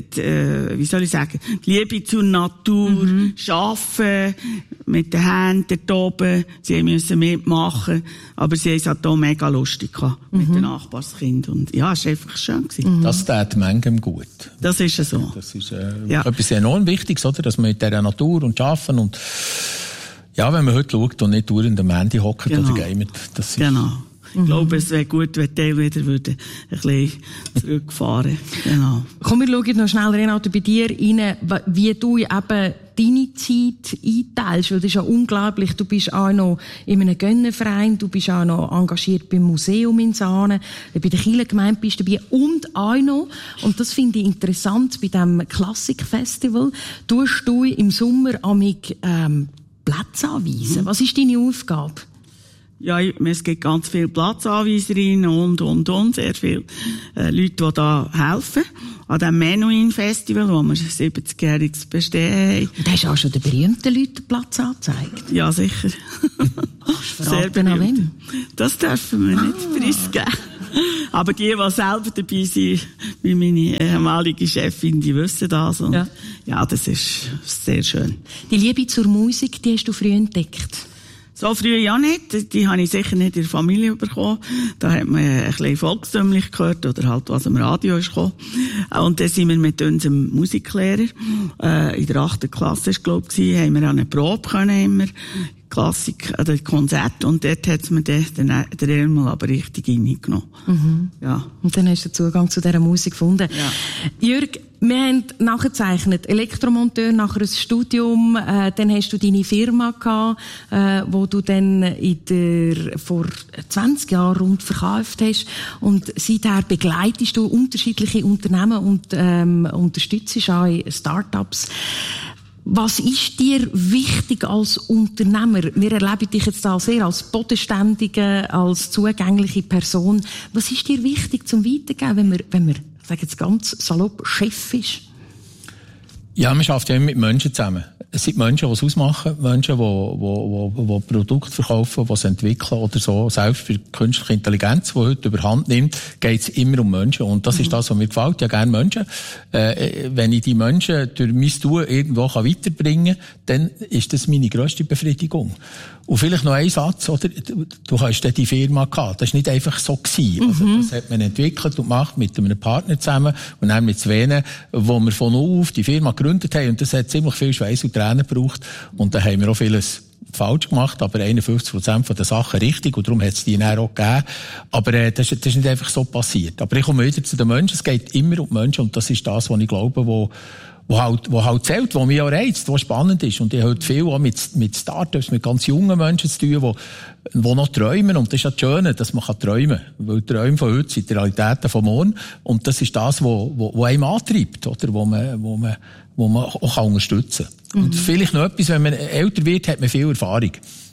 die, äh, wie soll ich sagen, die Liebe zur Natur, mhm. Arbeiten, mit den Händen da oben. Sie müssen mitmachen, aber sie haben es halt auch mega lustig gehabt, mhm. mit den Nachbarskindern. Und ja, es war einfach schön gewesen. Mhm. Das tut manchem gut. Das ist so. Das ist äh, ja. etwas enorm Wichtiges, oder? Dass man mit dieser Natur und Arbeiten und ja, wenn man heute schaut und nicht dauernd am Handy hockt genau. oder gamet. Das ist genau. Ich glaube, es wäre gut, wenn die wieder würden ein bisschen zurückfahren. Genau. Komm, wir schauen noch schnell, Renate, bei dir rein, wie du eben deine Zeit einteilst, weil das ist ja unglaublich. Du bist auch noch in einem Gönnerverein, du bist auch noch engagiert beim Museum in Saanen, bei der Kirchengemeinde bist du dabei und auch noch, und das finde ich interessant, bei diesem Klassikfestival, tust du im Sommer amig ähm, Plätze anweisen. Mhm. Was ist deine Aufgabe? Ja, es gibt ganz viele Platzanweiserinnen und, und, und, sehr viele äh, Leute, die da helfen. An diesem Menuhin-Festival, wo wir siebzigjähriges Bestehen haben. Und hast du auch schon den berühmten Leuten den Platz angezeigt? Ja, sicher. Sehr berühmt. Das dürfen wir nicht ah. preisgeben. Aber die, die selber dabei sind, wie meine ehemalige Chefin, die wissen das. Und ja. ja, das ist sehr schön. Die Liebe zur Musik, die hast du früh entdeckt? So früh ja nicht. Die, die habe ich sicher nicht in der Familie bekommen. Da hat man ein bisschen volkstümlich gehört oder halt, was am Radio ist gekommen. Und dann sind wir mit unserem Musiklehrer, äh, in der achten Klasse, glaube ich, haben wir eine Probe können immer. Klassik, oder Konzert, und dort hat's mir den, den, den Elmel aber richtig reingenommen. Mhm. Ja. Und dann hast du Zugang zu dieser Musik gefunden. Ja. Jürg, wir haben nachgezeichnet, Elektromonteur, nachher ein Studium, äh, dann hast du deine Firma gehabt, äh, wo du dann in der, vor zwanzig Jahren rund verkauft hast, und seither begleitest du unterschiedliche Unternehmen und ähm, unterstützt auch Start-ups. Was ist dir wichtig als Unternehmer? Wir erleben dich jetzt da sehr als bodenständige, als zugängliche Person. Was ist dir wichtig zum Weitergeben, wenn man, wenn man, ich sage jetzt ganz salopp, Chef ist? Ja, man arbeitet ja immer mit Menschen zusammen. Es sind Menschen, die es ausmachen, Menschen, die, die, die, die Produkte verkaufen, die es entwickeln oder so. Selbst für künstliche Intelligenz, die heute überhand nimmt, geht es immer um Menschen. Und das mhm. ist das, was mir gefällt. Ja, gerne Menschen. Äh, wenn ich die Menschen durch mein Tun irgendwo kann weiterbringen kann, dann ist das meine grösste Befriedigung. Und vielleicht noch ein Satz, oder? Du hast ja die Firma gehabt. Das war nicht einfach so gewesen. Mhm. Also, das hat man entwickelt und gemacht mit einem Partner zusammen und dann mit Svene, wo wir von null auf die Firma gegründet haben. Und das hat ziemlich viel Schweiß und Tränen gebraucht. Und da haben wir auch vieles falsch gemacht, aber einundfünfzig Prozent von den Sachen richtig. Und darum hat es die dann auch gegeben. Aber äh, das, das ist nicht einfach so passiert. Aber ich komme wieder zu den Menschen. Es geht immer um die Menschen. Und das ist das, was ich glaube, wo wo halt, wo halt zählt, wo mich auch reizt, wo spannend ist. Und ich habe halt viel auch mit, mit Startups, mit ganz jungen Menschen zu tun, die, die noch träumen. Und das ist ja das Schöne, dass man träumen kann. Weil Träume von heute sind die Realitäten von morgen. Und das ist das, wo, wo, wo einem antreibt, oder? Wo man, wo man, wo man auch unterstützen kann. Mhm. Und vielleicht noch etwas, wenn man älter wird, hat man viel Erfahrung.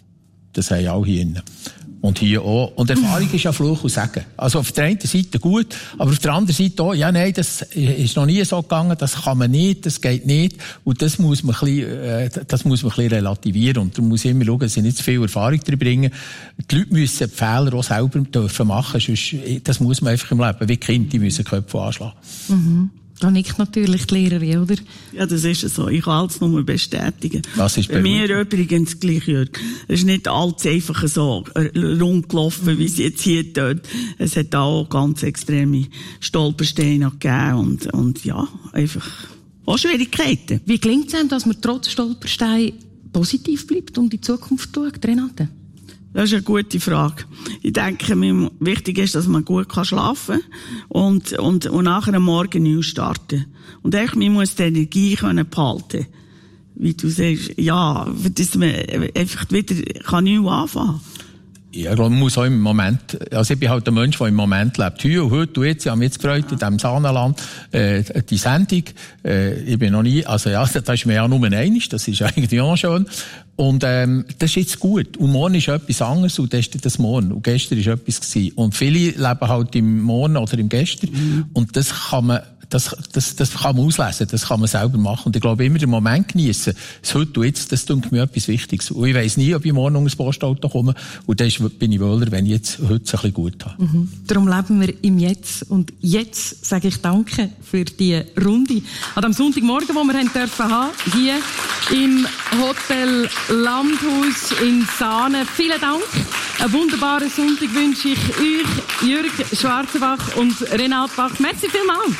Das haben auch hier innen. Und hier auch. Und Erfahrung ist ja Fluch und Segen. Also auf der einen Seite gut, aber auf der anderen Seite auch, ja, nein, das ist noch nie so gegangen, das kann man nicht, das geht nicht. Und das muss man ein bisschen, äh, das muss man ein bisschen relativieren. Und da muss ich immer schauen, dass ich nicht zu viel Erfahrung drin bringe. Die Leute müssen die Fehler auch selber dürfen machen, sonst, das muss man einfach im Leben, wie Kinder, die müssen Köpfe anschlagen. Mhm. Da nickt natürlich die Lehrerin, oder? Ja, das ist so. Ich kann alles nur bestätigen. Das ist bei mir übrigens gleich, Jörg. Es ist nicht alles einfach so rund gelaufen, wie es jetzt hier tut. Es hat auch ganz extreme Stolpersteine gegeben und, und ja, einfach auch Schwierigkeiten. Wie gelingt es einem, dass man trotz Stolpersteinen positiv bleibt und in die Zukunft schaut, Renate? Das ist eine gute Frage. Ich denke, wichtig ist, dass man gut schlafen kann und, und, und nachher am Morgen neu starten. Und echt, man muss die Energie können behalten. Wie du sagst, ja, dass man einfach wieder kann neu anfangen kann. Ja, ich glaube, man muss auch im Moment, also ich bin halt ein Mensch, der im Moment lebt. Heute und heute, und jetzt, ich habe mich jetzt gefreut, in diesem Saanenland, äh, die Sendung, äh, ich bin noch nie, also ja, das ist mir ja nur einig, das ist eigentlich auch schön. Und, ähm, das ist jetzt gut. Und morgen ist etwas anderes, und das ist das morgen. Und gestern ist etwas gewesen. Und viele leben halt im Morgen oder im Gestern. Mhm. Und das kann man, das, das, das kann man auslesen, das kann man selber machen. Und ich glaube, immer den Moment geniessen, das heute und jetzt, das tut mir etwas Wichtiges. Und ich weiss nie, ob ich morgen unter das Postauto komme. Und dann bin ich wohler, wenn ich jetzt heute es ein bisschen gut habe. Mhm. Darum leben wir im Jetzt. Und jetzt sage ich Danke für die Runde an dem Sonntagmorgen, wo wir haben dürfen haben, hier im Hotel Landhaus in Saanen. Vielen Dank. Einen wunderbaren Sonntag wünsche ich euch, Jürg Schwarzenbach und Renate Bach. Merci vielmals.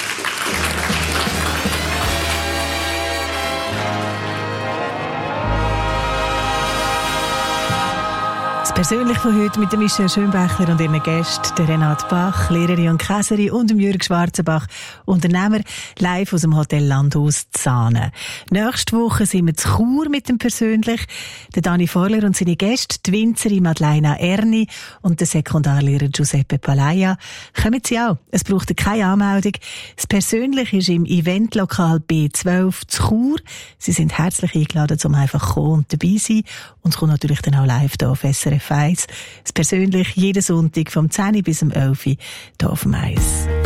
Persönlich von heute mit dem Michel Schönbächler und ihren Gästen, der Renate Bach, Lehrerin und Käserin, und dem Jürg Schwarzenbach, Unternehmer, live aus dem Hotel Landhaus Saanen. Nächste Woche sind wir zu Chur mit dem Persönlich. Der Dani Vorler und seine Gäste, die Winzerin Madeleine Erni und der Sekundarlehrer Giuseppe Palaia. Kommen Sie auch. Es braucht keine Anmeldung. Das Persönlich ist im Eventlokal B zwölf zu Chur. Sie sind herzlich eingeladen, um einfach zu kommen und dabei zu sein. Und es kommt natürlich dann auch live hier auf S R F eins. Das Persönlich jeden Sonntag vom zehn bis um elf hier auf dem eins.